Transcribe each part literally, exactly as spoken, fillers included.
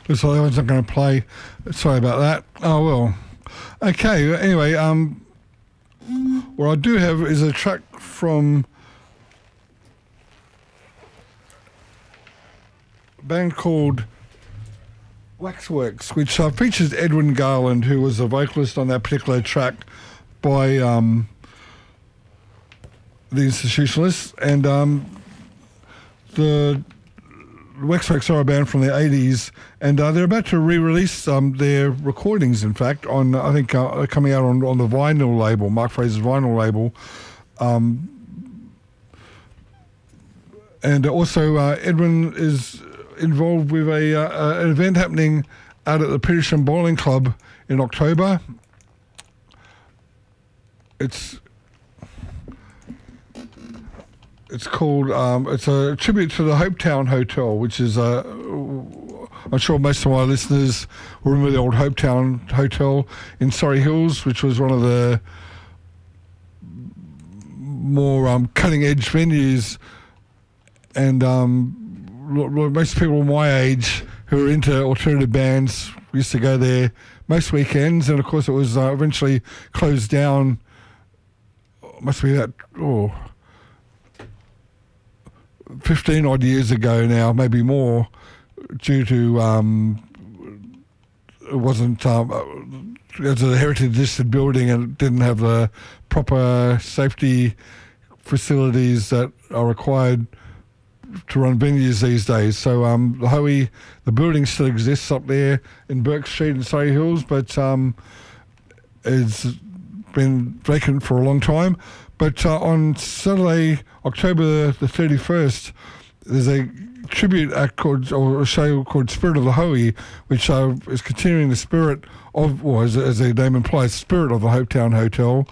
Looks like that one's not going to play. Sorry about that. Oh, well. Okay, anyway, um, what I do have is a track from a band called Waxworks, which uh, features Edwin Garland, who was a vocalist on that particular track by um, the Institutionalists. And um, the Waxworks are a band from the eighties, and uh, they're about to re-release um, their recordings, in fact, on, I think, uh, coming out on, on the vinyl label, Mark Fraser's vinyl label. Um, and also, uh, Edwin is involved with a uh, an event happening out at the Petersham Bowling Club in October. It's It's called, um, it's a tribute to the Hopetown Hotel, which is, uh, I'm sure most of my listeners will remember the old Hopetown Hotel in Surrey Hills, which was one of the more um, cutting-edge venues. And um, most people my age who are into alternative bands used to go there most weekends. And, of course, it was uh, eventually closed down, must be that, oh... fifteen odd years ago now, maybe more, due to um, it wasn't um, it was a heritage listed building and it didn't have the proper safety facilities that are required to run venues these days. So um, the Hoey, the building still exists up there in Burke Street in Surrey Hills, but um, it's been vacant for a long time. But uh, on Saturday, October the thirty-first, there's a tribute act called, or a show called Spirit of the Hoey, which uh, is continuing the spirit of, or as, as the name implies, spirit of the Hopetown Hotel.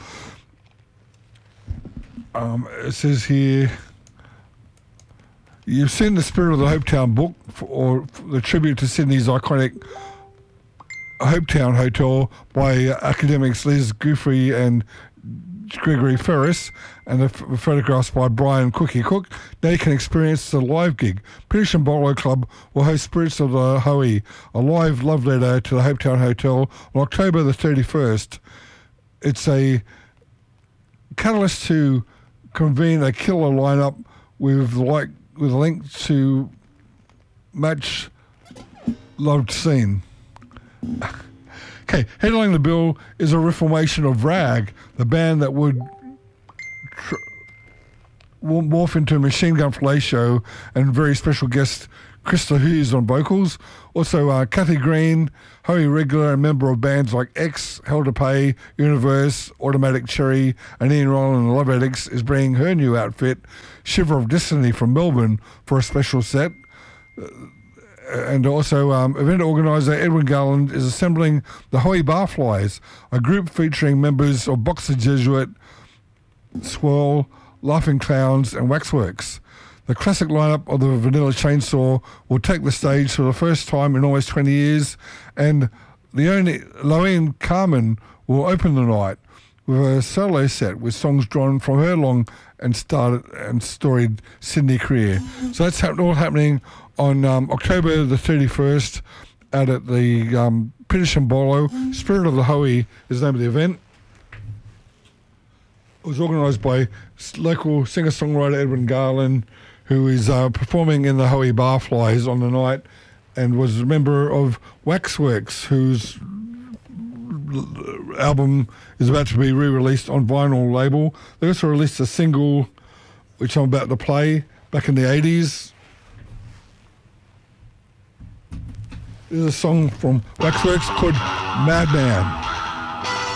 Um, it says here, you've seen the Spirit of the Hopetown book, for, or for the tribute to Sydney's iconic Hopetown Hotel by uh, academics Liz Guthrie and Gregory Ferris, and the f- photographs by Brian Cookie Cook. Now you can experience the live gig. Petersham Bowling Club will host Spirits of the Hoey, a live love letter to the Hopetown Hotel on October the thirty-first. It's a catalyst to convene a killer lineup with like with a link to much loved scene. Okay, headlining the bill is a reformation of Rag, the band that would tr- morph into a Machine Gun Fellatio, and very special guest Krista Hughes on vocals. Also, uh, Kathy Green, Hoey regular and member of bands like X, Hell to Pay, Universe, Automatic Cherry, and Ian Rowland and Love Addicts, is bringing her new outfit, Shiver of Destiny, from Melbourne for a special set. Uh, And also, um, event organiser Edwin Garland is assembling the Hoey Barflies, a group featuring members of Boxer Jesuit, Swirl, Laughing Clowns, and Waxworks. The classic lineup of the Vanilla Chainsaw will take the stage for the first time in almost twenty years, and Leone, Loene Carmen will open the night with a solo set with songs drawn from her long and started and storied Sydney career. So that's ha- all happening on um, October the thirty-first out at the um, Petersham Bolo. Spirit of the Hoey is the name of the event. It was organised by local singer-songwriter Edwin Garland, who is uh, performing in the Hoey Barflies on the night, and was a member of Waxworks, whose album is about to be re-released on vinyl label. They also released a single, which I'm about to play, back in the eighties. There's a song from Waxworks called Madman.